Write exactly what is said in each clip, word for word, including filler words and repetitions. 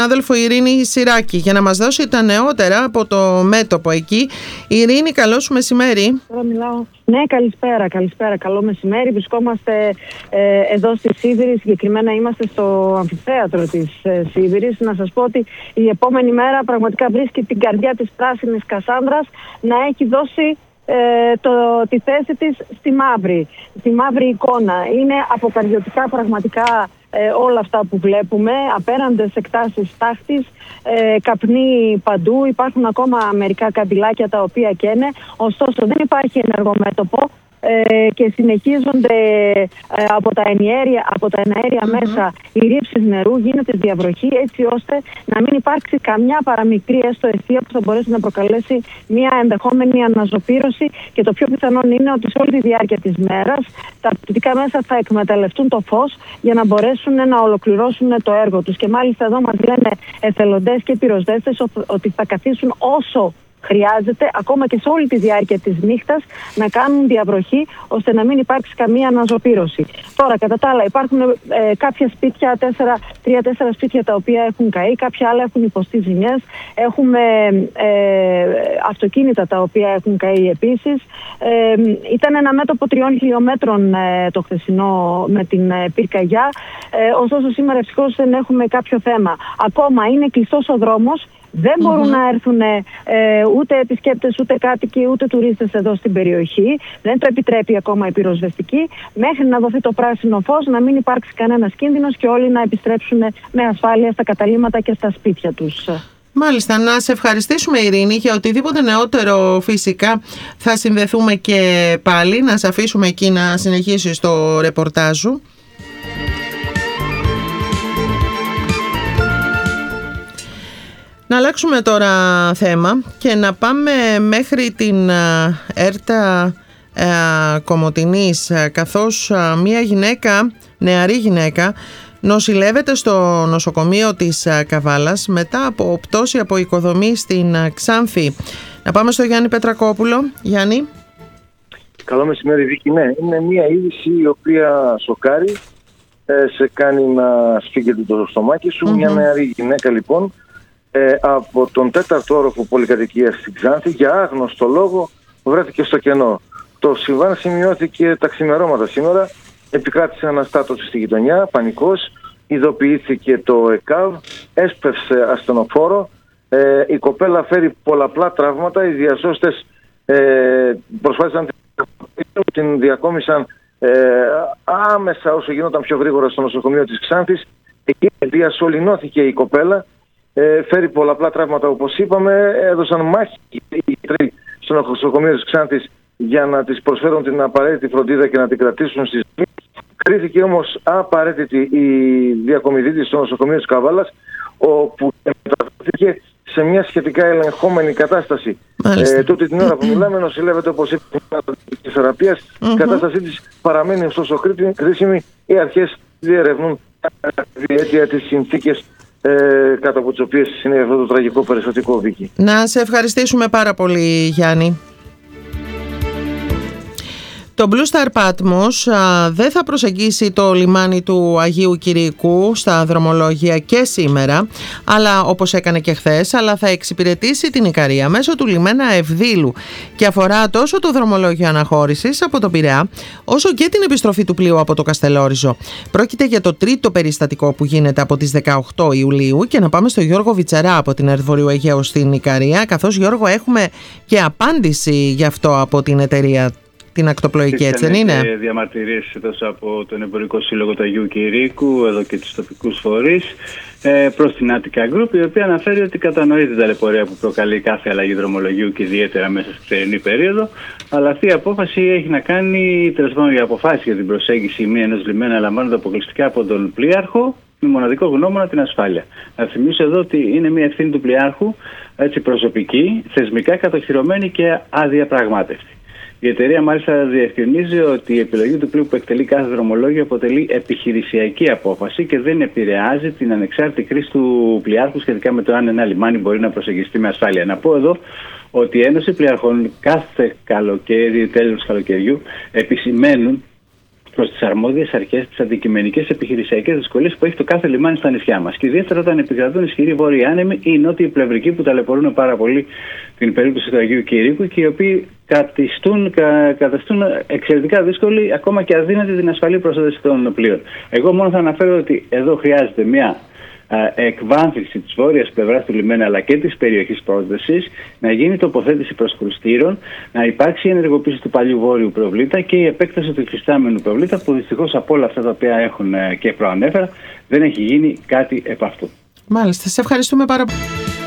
Άδελφο Ειρήνη Συράκη για να μας δώσει τα νεότερα από το μέτωπο εκεί. Ειρήνη, καλό σου μεσημέρι. Τώρα μιλάω. Ναι, καλησπέρα, καλησπέρα, καλό μεσημέρι. Βρισκόμαστε ε, εδώ στη Σίβηρη, συγκεκριμένα είμαστε στο αμφιθέατρο της ε, Σίβηρης. Να σας πω ότι η επόμενη μέρα πραγματικά βρίσκει την καρδιά της πράσινης Κασάνδρας να έχει δώσει ε, το, τη θέση της στη μαύρη, στη μαύρη εικόνα. Είναι αποκαρδιωτικά πραγματικά Ε, όλα αυτά που βλέπουμε, απέραντες εκτάσεις τάχτης, ε, καπνί παντού, υπάρχουν ακόμα μερικά καντιλάκια τα οποία καίνε, ωστόσο δεν υπάρχει ενεργό μέτωπο ε, και συνεχίζονται ε, από τα ενιέρια, από τα εναέρια mm-hmm. μέσα οι ρήψεις νερού, γίνεται διαβροχή έτσι ώστε να μην υπάρξει καμιά παραμικρή έστω αιστεία που θα μπορέσει να προκαλέσει μια ενδεχόμενη αναζωπήρωση, και το πιο πιθανόν είναι ότι σε όλη τη διάρκεια της μέρας τα πτυτικά μέσα θα εκμεταλλευτούν το φως για να μπορέσουν να ολοκληρώσουν το έργο τους. Και μάλιστα εδώ μας λένε εθελοντές και πυροσβέστες ότι θα καθίσουν όσο χρειάζεται, ακόμα και σε όλη τη διάρκεια της νύχτας, να κάνουν διαβροχή ώστε να μην υπάρξει καμία αναζωπήρωση. Τώρα, κατά τα άλλα, υπάρχουν ε, κάποια σπίτια, τέσσερα, τρία-τέσσερα σπίτια τα οποία έχουν καεί, κάποια άλλα έχουν υποστεί ζημιές. Έχουμε ε, αυτοκίνητα τα οποία έχουν καεί επίσης. Ε, ήταν ένα μέτωπο τριών χιλιόμετρων ε, το χθεσινό με την ε, πυρκαγιά. Ε, ωστόσο, σήμερα ευτυχώς δεν έχουμε κάποιο θέμα. Ακόμα είναι κλειστός ο δρόμος. Δεν μπορούν mm-hmm. να έρθουν ε, ούτε επισκέπτες, ούτε κάτοικοι, ούτε τουρίστες εδώ στην περιοχή. Δεν το επιτρέπει ακόμα η πυροσβεστική. Μέχρι να δοθεί το πράσινο φως, να μην υπάρξει κανένας κίνδυνος και όλοι να επιστρέψουν με ασφάλεια στα καταλύματα και στα σπίτια τους. Μάλιστα, να σε ευχαριστήσουμε Ειρήνη. Για οτιδήποτε νεότερο φυσικά θα συνδεθούμε και πάλι. Να σε αφήσουμε εκεί να συνεχίσεις το ρεπορτάζ σου. Να αλλάξουμε τώρα θέμα και να πάμε μέχρι την Έρτα ε, Κομοτηνής, καθώς μια γυναίκα, νεαρή γυναίκα, νοσηλεύεται στο νοσοκομείο της Καβάλας μετά από πτώση από οικοδομή στην Ξάνθη. Να πάμε στο Γιάννη Πετρακόπουλο. Γιάννη. Καλό μεσημέρι Βίκη. Ναι, είναι μια είδηση η οποία σοκάρει, ε, σε κάνει να σφίγγεται το στομάχι σου. Mm-hmm. Μια νεαρή γυναίκα λοιπόν, Ε, από τον τέταρτο όροφο πολυκατοικίας στην Ξάνθη, για άγνωστο λόγο βρέθηκε στο κενό. Το συμβάν σημειώθηκε τα ξημερώματα σήμερα, επικράτησε αναστάτωση στη γειτονιά, πανικός, ειδοποιήθηκε το ΕΚΑΒ, έσπευσε ασθενοφόρο, ε, η κοπέλα φέρει πολλαπλά τραύματα, οι διασώστες ε, προσπάθησαν να την διακόμισαν ε, άμεσα όσο γινόταν πιο γρήγορα στο νοσοκομείο της Ξάνθης. Εκεί διασωληνώθηκε η κοπέλα. Ε, φέρει πολλαπλά τραύματα όπως είπαμε, έδωσαν μάχη οι γιατροί στο νοσοκομείο της Ξάνθης για να της προσφέρουν την απαραίτητη φροντίδα και να την κρατήσουν στη ζωή. Κρίθηκε όμως απαραίτητη η διακομιδή της στο νοσοκομείο της Καβάλας, όπου μεταφέρθηκε σε μια σχετικά ελεγχόμενη κατάσταση. Ε, τότε την ώρα που μιλάμε νοσηλεύεται, όπως είπε, της θεραπείας. Mm-hmm. Η κατάστασή της παραμένει ωστόσο κρίσιμη. Οι αρχές διερευνούν διαίτια τις συνθήκες Ε, κάτω από τις οποίες είναι αυτό το τραγικό περιστατικό, Βίκη. Να σε ευχαριστήσουμε πάρα πολύ Γιάννη. Το Blue Star Patmos α, δεν θα προσεγγίσει το λιμάνι του Αγίου Κυριακού στα δρομολόγια και σήμερα, αλλά όπως έκανε και χθες, αλλά θα εξυπηρετήσει την Ικαρία μέσω του λιμένα Ευδήλου και αφορά τόσο το δρομολόγιο αναχώρησης από τον Πειραιά, όσο και την επιστροφή του πλοίου από το Καστελόριζο. Πρόκειται για το τρίτο περιστατικό που γίνεται από τις δεκαοκτώ Ιουλίου. Και να πάμε στο Γιώργο Βιτσαρά από την Ερθ Βορείου Αιγαίου στην Ικαρία, καθώς Γιώργο έχουμε και απάντηση γι' αυτό από την εταιρεία την ακτοπλοϊκή, έτσι δεν είναι? Υπήρχαν διαμαρτυρίες τόσο από τον Εμπορικό Σύλλογο του Αγίου Κυριακού, εδώ και τους τοπικούς φορείς, προς την Attica Group, η οποία αναφέρει ότι κατανοεί την ταλαιπωρία που προκαλεί κάθε αλλαγή δρομολογίου και ιδιαίτερα μέσα στη θερινή περίοδο, αλλά αυτή η απόφαση έχει να κάνει, τέλος πάντων, για αποφάση για την προσέγγιση μία ενός λιμένα λαμβάνονται αποκλειστικά από τον πλοίαρχο, με μοναδικό γνώμονα την ασφάλεια. Να θυμίσω εδώ ότι είναι μια ευθύνη του πλοιάρχου, έτσι, προσωπική, θεσμικά κατοχυρωμένη και αδιαπραγμάτευτη. Η εταιρεία μάλιστα διευκρινίζει ότι η επιλογή του πλοίου που εκτελεί κάθε δρομολόγιο αποτελεί επιχειρησιακή απόφαση και δεν επηρεάζει την ανεξάρτητη κρίση του πλοιάρχου σχετικά με το αν ένα λιμάνι μπορεί να προσεγγιστεί με ασφάλεια. Να πω εδώ ότι η Ένωση Πλοιάρχων κάθε καλοκαίρι, τέλος καλοκαιριού, επισημαίνουν προς τις αρμόδιες αρχές τις αντικειμενικές επιχειρησιακές δυσκολίες που έχει το κάθε λιμάνι στα νησιά μας. Και ιδιαίτερα όταν επικρατούν ισχυροί βόρειοι άνεμοι ή νότιοι πλευρικοί που ταλαιπωρούν πάρα πολύ την περίπτωση του Αγίου Κηρύκου και οι οποίοι κατιστούν, κα, καταστούν εξαιρετικά δύσκολη, ακόμα και αδύνατη, την ασφαλή πρόσθεση των πλοίων. Εγώ μόνο θα αναφέρω ότι εδώ χρειάζεται μια εκβάθυνση της βόρειας πλευράς του λιμένα αλλά και της περιοχής πρόσδεσης, να γίνει τοποθέτηση προσκρουστήρων, να υπάρξει η ενεργοποίηση του παλιού βόρειου προβλήτα και η επέκταση του υφιστάμενου προβλήτα, που δυστυχώς από όλα αυτά τα οποία έχουν και προανέφερα δεν έχει γίνει κάτι επ' αυτού. Μάλιστα, σε ευχαριστούμε πάρα πολύ.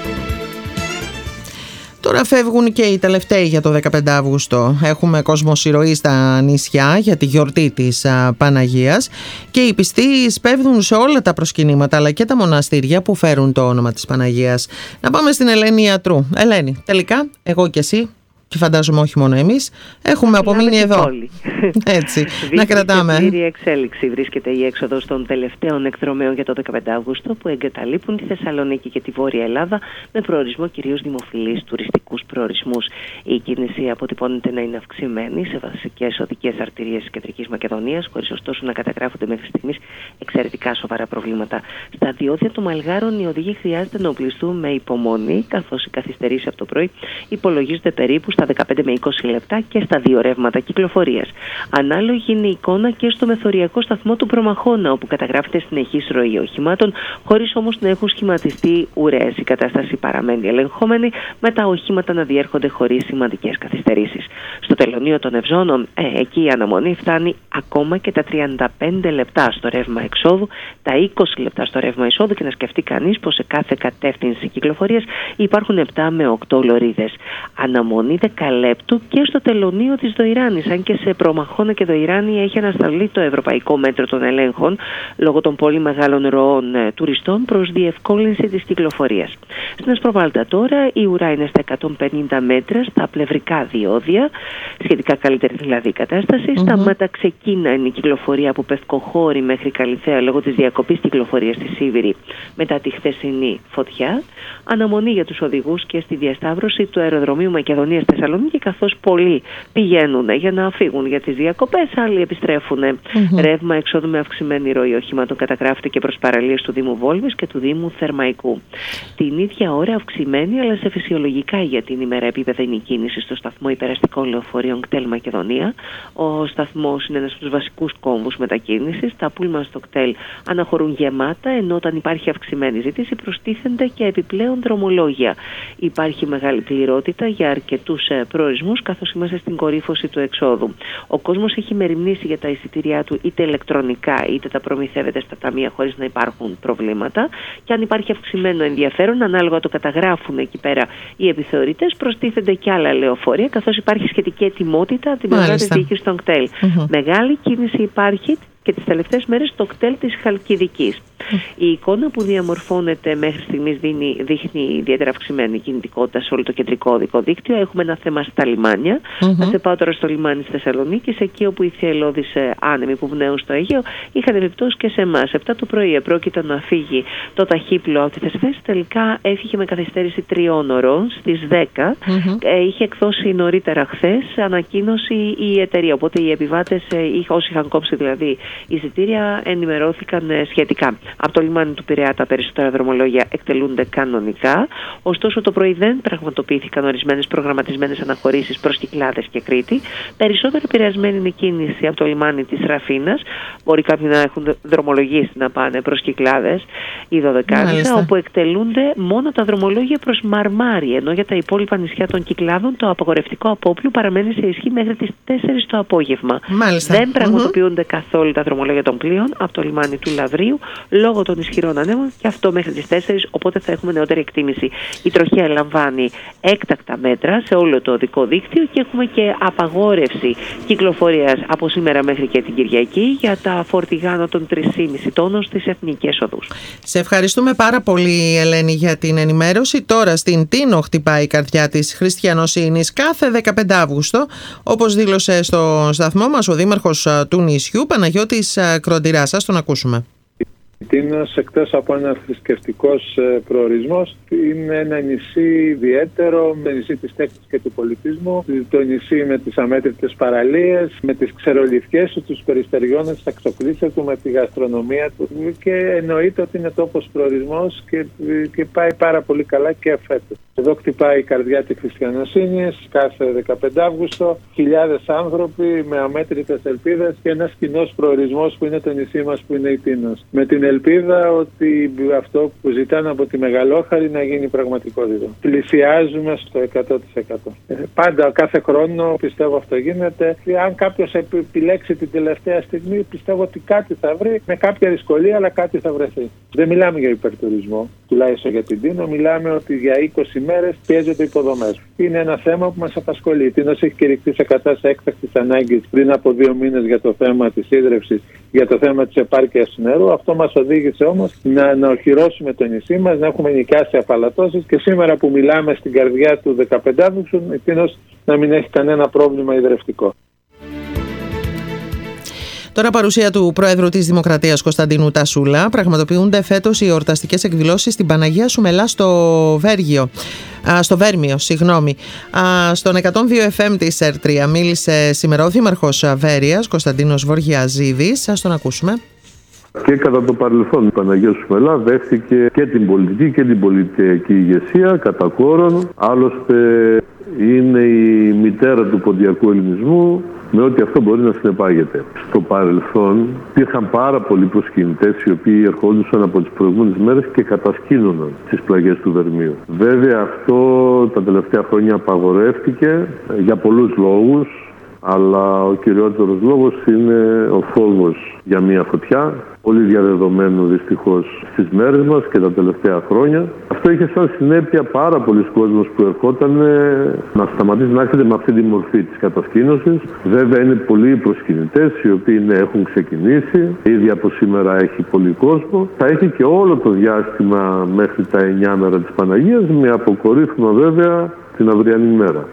Τώρα φεύγουν και οι τελευταίοι για το δεκαπέντε Αύγουστο. Έχουμε κοσμοσυρωή στα νησιά για τη γιορτή της α, Παναγίας και οι πιστοί σπέβδουν σε όλα τα προσκυνήματα αλλά και τα μοναστήρια που φέρουν το όνομα της Παναγίας. Να πάμε στην Ελένη Ιατρού. Ελένη, τελικά εγώ και εσύ, και φαντάζομαι όχι μόνο εμείς, έχουμε απομείνει εδώ. Έτσι, να κρατάμε. Σε πλήρη εξέλιξη βρίσκεται η έξοδος των τελευταίων εκδρομέων για το δεκαπέντε Αύγουστο που εγκαταλείπουν τη Θεσσαλονίκη και τη Βόρεια Ελλάδα με προορισμό κυρίως δημοφιλείς τουριστικούς προορισμούς. Η κίνηση αποτυπώνεται να είναι αυξημένη σε βασικές οδικές αρτηρίες της Κεντρικής Μακεδονίας, χωρίς ωστόσο να καταγράφονται μέχρι στιγμής εξαιρετικά σοβαρά προβλήματα. Στα διόδια των Μαλγάρων οι οδηγοί χρειάζεται να οπλιστούν με υπομονή, καθώς οι καθυστερήσεις από το πρωί υπολογίζονται περίπου στα δεκαπέντε με είκοσι λεπτά και στα δύο ρεύματα κυκλοφορίας. Ανάλογη είναι η εικόνα και στο μεθοριακό σταθμό του Προμαχώνα, όπου καταγράφεται συνεχής ροή οχημάτων, χωρίς όμως να έχουν σχηματιστεί ουρές. Η κατάσταση παραμένει ελεγχόμενη, με τα οχήματα να διέρχονται χωρίς σημαντικές καθυστερήσεις. Στο τελωνείο των Ευζώνων, ε, εκεί η αναμονή φτάνει ακόμα και τα τριάντα πέντε λεπτά στο ρεύμα εξόδου, τα είκοσι λεπτά στο ρεύμα εισόδου, και να σκεφτεί κανείς πως σε κάθε κατεύθυνση κυκλοφορίας υπάρχουν επτά με οκτώ λωρίδες. Αναμονή δέκα λεπτού και στο τελωνείο της Δοϊράνης, αν και σε Προμαχώνα και Δοϊράνη έχει ανασταλεί το ευρωπαϊκό μέτρο των ελέγχων λόγω των πολύ μεγάλων ροών ε, τουριστών προς διευκόλυνση της κυκλοφορίας. Στην Ασπροβάλτα τώρα η ουρά είναι στα εκατόν πενήντα μέτρα στα πλευρικά διόδια, σχετικά καλύτερη δηλαδή η κατάσταση. Mm-hmm. Στα μεταξεκίνα είναι η κυκλοφορία από Πευκοχώρη μέχρι Καλυθέα λόγω της διακοπής κυκλοφορίας στη Σίβηρη μετά τη χθεσινή φωτιά. Αναμονή για τους οδηγούς και στη διασταύρωση του αεροδρομίου Μακεδονίας Θεσσαλονίκη, καθώς πολλοί πηγαίνουν για να φύγουν για τις διακοπές, άλλοι επιστρέφουν. Mm-hmm. Ρεύμα εξόδου με αυξημένη ροή οχημάτων καταγράφεται και προς παραλίες του Δήμου Βόλβης και του Δήμου Θερμαϊκού. Την ίδια ώρα αυξημένη αλλά σε φυσιολογικά για την ημέρα επίπεδα είναι η κίνηση στο σταθμό υπεραστικών λεωφορείων ΚΤΕΛ Μακεδονία. Ο σταθμός είναι ένας από τους βασικούς κόμβους μετακίνησης. Τα πούλμαν στο ΚΤΕΛ αναχωρούν γεμάτα, ενώ όταν υπάρχει αυξημένη ζήτηση προστίθενται και επιπλέον δρομολόγια. Υπάρχει μεγάλη πληρότητα για αρκετούς προορισμούς, καθώς είμαστε στην κορύφωση του εξόδου. Ο κόσμος έχει μεριμνήσει για τα εισιτήριά του είτε ηλεκτρονικά είτε τα προμηθεύεται στα ταμεία χωρίς να υπάρχουν προβλήματα, και αν υπάρχει αυξημένο ενδιαφέρον, ανάλογα το καταγράφουν εκεί πέρα οι επιθεωρητές, προστίθενται και άλλα λεωφορεία, καθώς υπάρχει σχετική ετοιμότητα από την πλευρά της διοίκησης των ΚΤΕΛ. Mm-hmm. Μεγάλη κίνηση υπάρχει και τις τελευταίες μέρες στο κτέλ της Χαλκιδικής. Mm. Η εικόνα που διαμορφώνεται μέχρι στιγμής δίνει, δείχνει ιδιαίτερα αυξημένη κινητικότητα σε όλο το κεντρικό οδικό δίκτυο. Έχουμε ένα θέμα στα λιμάνια. Mm-hmm. Θα σε πάω τώρα στο λιμάνι της Θεσσαλονίκης, εκεί όπου οι θυελλώδεις άνεμοι που πνέουν στο Αιγαίο είχαν επιπτώσει και σε εμάς. επτά το πρωί επρόκειτο να φύγει το ταχύπλοο από τη Θεσσαλονίκη. Τελικά έφυγε με καθυστέρηση τριών ωρών στις δέκα. Mm-hmm. Ε, είχε εκδώσει νωρίτερα χθες ανακοίνωση η εταιρεία. Οπότε οι επιβάτες, όσοι είχαν κόψει δηλαδή εισιτήρια, ενημερώθηκαν σχετικά. Από το λιμάνι του Πειραιά τα περισσότερα δρομολόγια εκτελούνται κανονικά. Ωστόσο, το πρωί δεν πραγματοποιήθηκαν ορισμένες προγραμματισμένες αναχωρήσεις προς Κυκλάδες και Κρήτη. Περισσότερο επηρεασμένη είναι η κίνηση από το λιμάνι της Ραφίνας. Μπορεί κάποιοι να έχουν δρομολογήσει να πάνε προς Κυκλάδες ή Δωδεκάνησα, όπου εκτελούνται μόνο τα δρομολόγια προς Μαρμάρι. Ενώ για τα υπόλοιπα νησιά των Κυκλάδων το απαγορευτικό απόπλου παραμένει σε ισχύ μέχρι τις τέσσερις το απόγευμα. Μάλιστα. Δεν πραγματοποιούνται mm-hmm. καθόλου τα δρομολόγια των πλοίων από το λιμάνι του Λαβρίου λόγω των ισχυρών ανέμων, και αυτό μέχρι τις τέσσερις, οπότε θα έχουμε νεότερη εκτίμηση. Η τροχέα λαμβάνει έκτακτα μέτρα σε όλο το οδικό δίκτυο και έχουμε και απαγόρευση κυκλοφορίας από σήμερα μέχρι και την Κυριακή για τα φορτηγά άνω των τρία κόμμα πέντε τόνων στις εθνικές οδούς. Σε ευχαριστούμε πάρα πολύ, Ελένη, για την ενημέρωση. Τώρα στην Τίνο χτυπάει η καρδιά της χριστιανοσύνης κάθε δεκαπέντε Αύγουστο, όπως δήλωσε στο σταθμό μας ο δήμαρχος του νησιού, Παναγιώτης Κροντηράς. Σας τον ακούσουμε. Τίνος, εκτός από ένα θρησκευτικός προορισμός, είναι ένα νησί ιδιαίτερο, με νησί της τέχνης και του πολιτισμού, το νησί με τις αμέτρητες παραλίες, με τις ξερολιθιές του, τους περιστεριώνες, τα ξοκλήσια του, με τη γαστρονομία του, και εννοείται ότι είναι τόπος προορισμός και, και πάει πάρα πολύ καλά και φέτος. Εδώ χτυπάει η καρδιά της χριστιανοσύνης κάθε δεκαπέντε Αυγούστου, χιλιάδες άνθρωποι με αμέτρητες ελπίδες και ένας κοινός προορισμός που είναι το νησί μας, που είναι η Τίνος. Με την ελπίδα ότι αυτό που ζητάνε από τη Μεγαλόχαρη να γίνει πραγματικότητα. Πλησιάζουμε στο εκατό τοις εκατό. Ε, πάντα κάθε χρόνο πιστεύω αυτό γίνεται. Αν κάποιος επιλέξει την τελευταία στιγμή, πιστεύω ότι κάτι θα βρει, με κάποια δυσκολία, αλλά κάτι θα βρεθεί. Δεν μιλάμε για υπερτουρισμό, τουλάχιστον για την Τίνο, μιλάμε ότι για είκοσι μέρες πιέζονται υποδομές. Είναι ένα θέμα που μας απασχολεί. Η Τίνος έχει κηρυχθεί σε κατάσταση έκτακτης ανάγκης πριν από δύο μήνες για το θέμα της ίδρυυσης, για το θέμα της επάρκειας νερού. Αυτό μας οδήγησε όμως να, να οχυρώσουμε το νησί μας, να έχουμε νοικιάσει απαλατώσεις και σήμερα που μιλάμε στην καρδιά του δεκαπέντε Αυγούστου, η Τίνος να μην έχει κανένα πρόβλημα υδρευτικό. Τώρα, παρουσία του Πρόεδρου της Δημοκρατίας Κωνσταντίνου Τασούλα, πραγματοποιούνται φέτος οι εορταστικές εκδηλώσεις στην Παναγία Σουμελά στο Βέργιο. Α, στο Βέρμιο, συγγνώμη. Α, στον εκατόν δύο εφ εμ της ΕΡΤΡΙΑ μίλησε σήμερα ο Δήμαρχος Βέρειας, Κωνσταντίνος Βοργιαζίδης. Ας τον ακούσουμε. Και κατά το παρελθόν η Παναγία Σουμελά δέχτηκε και την πολιτική και την πολιτική ηγεσία κατά κόρον. Άλλωστε είναι η μητέρα του ποντιακού ελληνισμού, με ό,τι αυτό μπορεί να συνεπάγεται. Στο παρελθόν υπήρχαν πάρα πολλοί προσκυνητές οι οποίοι ερχόντουσαν από τις προηγούμενες μέρες και κατασκήνωναν στις πλαγιές του Βερμίου. Βέβαια αυτό τα τελευταία χρόνια απαγορεύτηκε για πολλούς λόγους, αλλά ο κυριότερος λόγος είναι ο φόβος για μια φωτιά, πολύ διαδεδομένο δυστυχώς στις μέρες μας και τα τελευταία χρόνια. Αυτό είχε σαν συνέπεια πάρα πολλοί κόσμος που ερχόταν να σταματήσει να έρχεται με αυτή τη μορφή της κατασκήνωσης. Βέβαια είναι πολλοί προσκυνητές οι οποίοι ναι, έχουν ξεκινήσει, ήδη από σήμερα έχει πολύ κόσμο. Θα έχει και όλο το διάστημα μέχρι τα εννιά μέρα της Παναγίας, με αποκορύφωμα βέβαια την αυριανή μέρα.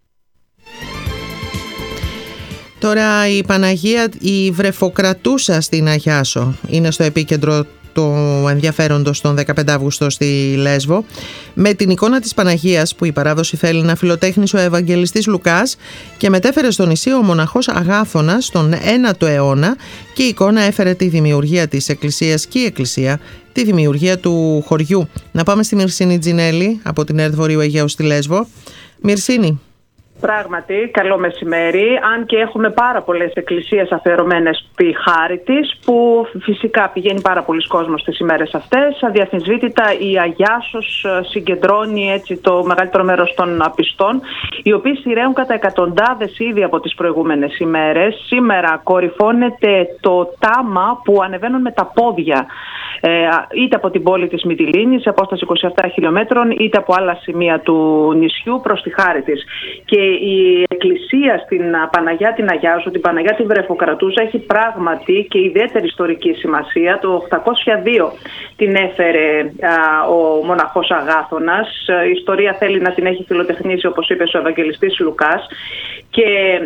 Τώρα η Παναγία, η βρεφοκρατούσα στην Αγιάσο, είναι στο επίκεντρο του ενδιαφέροντος τον δεκαπέντε Αυγούστου στη Λέσβο, με την εικόνα της Παναγίας που η παράδοση θέλει να φιλοτέχνησε ο Ευαγγελιστής Λουκάς και μετέφερε στο νησί ο μοναχός Αγάθωνας τον ένατο αιώνα, και η εικόνα έφερε τη δημιουργία της εκκλησίας και η εκκλησία τη δημιουργία του χωριού. Να πάμε στη Μυρσίνη Τζινέλη από την ΕΡΤ Βορείου Αιγαίου στη Λέσβο. Μυρσίνη. Πράγματι, καλό μεσημέρι, αν και έχουμε πάρα πολλές εκκλησίες αφιερωμένες στη χάρη της, που φυσικά πηγαίνει πάρα πολλοί κόσμος τις ημέρες αυτές. Αδιαφυσβήτητα η Αγιάσος συγκεντρώνει έτσι το μεγαλύτερο μέρος των πιστών, οι οποίοι σειραίουν κατά εκατοντάδες ήδη από τις προηγούμενες ημέρες. Σήμερα κορυφώνεται το τάμα που ανεβαίνουν με τα πόδια, είτε από την πόλη της Μυτιλήνης, σε απόσταση είκοσι επτά χιλιόμετρων, είτε από άλλα σημεία του νησιού προς τη χάρη της. Και η εκκλησία στην Παναγιά την Αγιάσου, την Παναγιά την Βρεφοκρατούσα, έχει πράγματι και ιδιαίτερη ιστορική σημασία. Το οκτακόσια δύο την έφερε α, ο μοναχός Αγάθωνας. Η ιστορία θέλει να την έχει φιλοτεχνήσει, όπως είπε, ο Ευαγγελιστής Λουκάς. Και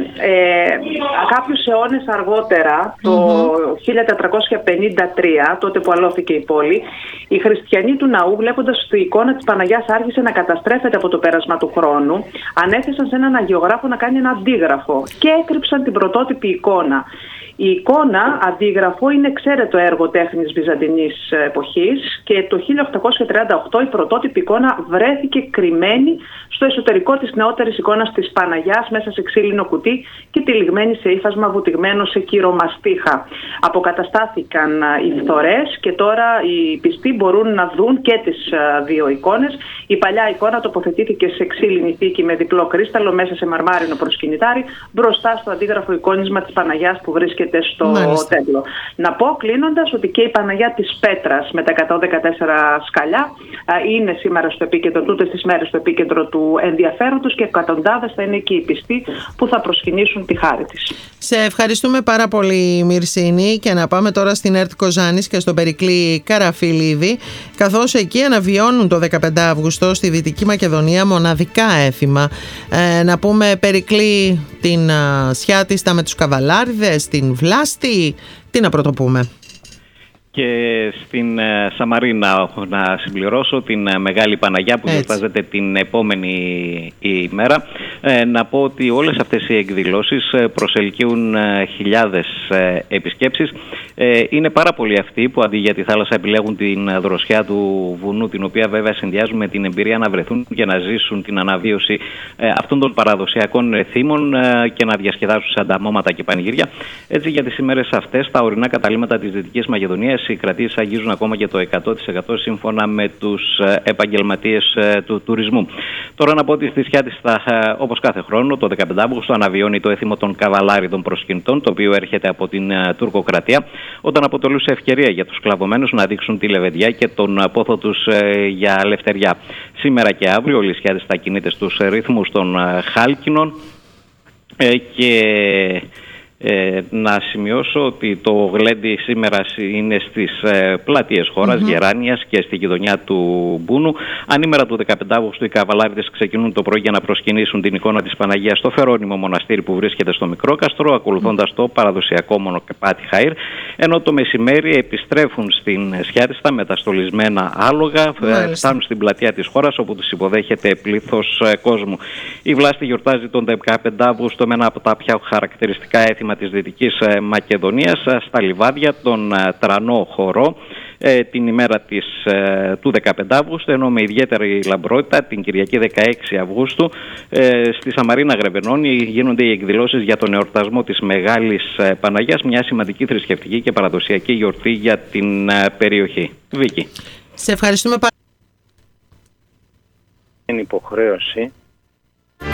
ε, κάποιους αιώνες αργότερα, το mm-hmm. χίλια τετρακόσια πενήντα τρία, τότε που αλώθηκε η πόλη, οι χριστιανοί του ναού, βλέποντας τη εικόνα της Παναγιάς άρχισε να καταστρέφεται από το πέρασμα του χρόνου, ανέθεσαν σε έναν αγιογράφο να κάνει ένα αντίγραφο και έκρυψαν την πρωτότυπη εικόνα. Η εικόνα αντίγραφο είναι εξαίρετο έργο τέχνης βυζαντινής εποχής και το χίλια οκτακόσια τριάντα οκτώ η πρωτότυπη εικόνα βρέθηκε κρυμμένη στο εσωτερικό της νεότερης εικόνας της Παναγιάς, μέσα σε ξύλινο κουτί και τυλιγμένη σε ύφασμα βουτυγμένο σε κυρομαστίχα. Αποκαταστάθηκαν οι φθορές και τώρα οι πιστοί μπορούν να δουν και τις δύο εικόνες. Η παλιά εικόνα τοποθετήθηκε σε ξύλινη θήκη με διπλό κρίσταλο μέσα σε μαρμάρινο προσκυνητάρι, μπροστά στο αντίγραφο εικόνισμα της Παναγιάς που βρίσκεται στο Μάλιστα. Τέμπλο. Να πω κλείνοντας ότι και η Παναγιά της Πέτρας με τα εκατόν δεκατέσσερα σκαλιά είναι σήμερα στο επίκεντρο, τούτες τις μέρες στο επίκεντρο του ενδιαφέροντος, και εκατοντάδες θα είναι και οι πιστοί που θα προσκυνήσουν τη χάρη της. Σε ευχαριστούμε πάρα πολύ, Μυρσίνη, και να πάμε τώρα στην ΕΡΤ Κοζάνης και στον Περικλή Καραφιλίδη, καθώς εκεί αναβιώνουν το δεκαπέντε Αυγούστου στη Δυτική Μακεδονία μοναδικά έθιμα. Ε, να πούμε, Περικλή, την α, Σιάτιστα με τους Καβαλάριδες, την Βλάστη, τι να πρωτοπούμε? Και στην Σαμαρίνα να συμπληρώσω την Μεγάλη Παναγιά που γιορτάζεται την επόμενη ημέρα. Ε, να πω ότι όλες αυτές οι εκδηλώσεις προσελκύουν χιλιάδες επισκέψεις. Ε, είναι πάρα πολλοί αυτοί που αντί για τη θάλασσα επιλέγουν την δροσιά του βουνού, την οποία βέβαια συνδυάζουν με την εμπειρία να βρεθούν και να ζήσουν την αναβίωση ε, αυτών των παραδοσιακών θύμων ε, και να διασκεδάσουν σε ανταμώματα και πανηγύρια. Έτσι, για τις ημέρες αυτές, τα ορεινά καταλύματα της Δυτικής Μακεδονίας, οι κρατήσεις αγγίζουν ακόμα και το εκατό τοις εκατό σύμφωνα με τους επαγγελματίες του τουρισμού. Τώρα να πω ότι στη Σιάτιστα, όπως κάθε χρόνο, το δεκαπέντε Αυγούστου αναβιώνει το έθιμο των καβαλάριδων προσκυνητών, το οποίο έρχεται από την τουρκοκρατία, όταν αποτελούσε ευκαιρία για τους σκλαβωμένους να δείξουν τη λεβεντιά και τον πόθο τους για ελευθεριά. Σήμερα και αύριο όλη η Σιάτιστα κινείται στους ρυθμούς των χάλκινων και Ε, να σημειώσω ότι το γλέντι σήμερα είναι στις ε, πλατείες χώρας, mm-hmm. Γεράνιας και στη γειτονιά του Μπούνου. Ανήμερα του δεκαπέντε Αυγούστου οι καβαλάριδες ξεκινούν το πρωί για να προσκυνήσουν την εικόνα της Παναγίας στο Φερόνιμο μοναστήρι που βρίσκεται στο Μικρόκαστρο, ακολουθώντας το παραδοσιακό μονοκεπάτι Χαΐρ, ενώ το μεσημέρι επιστρέφουν στην Σιάτιστα με τα στολισμένα άλογα, mm-hmm. φτάνουν στην πλατεία της χώρας όπου τους υποδέχεται πλήθος ε, κόσμου. Η Βλάστη γιορτάζει τον δεκαπέντε Αυγούστου με ένα από τα πιο χαρακτηριστικά έθιμα της Δυτικής Μακεδονίας στα λιβάδια, τον Τρανό Χορό, την ημέρα της, του δεκαπέντε Αυγούστου, ενώ με ιδιαίτερη λαμπρότητα την Κυριακή δεκαέξι Αυγούστου στη Σαμαρίνα Γρεβενώνη γίνονται οι εκδηλώσεις για τον εορτασμό της Μεγάλης Παναγιάς, μια σημαντική θρησκευτική και παραδοσιακή γιορτή για την περιοχή. Βίκη. Σε ευχαριστούμε πάρα πολύ. Είναι υποχρέωση